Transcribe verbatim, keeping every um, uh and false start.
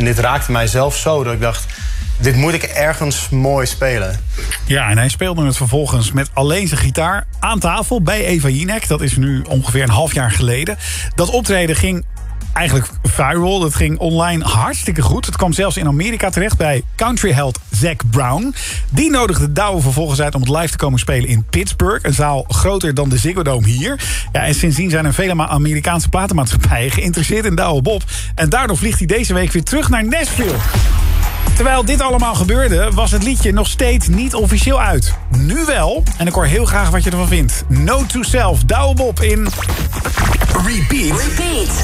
dit raakte mij zelf zo dat ik dacht, dit moet ik ergens mooi spelen. Ja, en hij speelde het vervolgens met alleen zijn gitaar aan tafel bij Eva Jinek. Dat is nu ongeveer een half jaar geleden. Dat optreden ging eigenlijk viral. Dat ging online hartstikke goed. Het kwam zelfs in Amerika terecht bij countryheld Zac Brown. Die nodigde Douwe vervolgens uit om het live te komen spelen in Pittsburgh. Een zaal groter dan de Ziggo Dome hier. Ja, en sindsdien zijn er vele Amerikaanse platenmaatschappijen geïnteresseerd in Douwe Bob. En daardoor vliegt hij deze week weer terug naar Nashville. Terwijl dit allemaal gebeurde, was het liedje nog steeds niet officieel uit. Nu wel. En ik hoor heel graag wat je ervan vindt. Note to Self, Douwe Bob in Repeat. Repeat.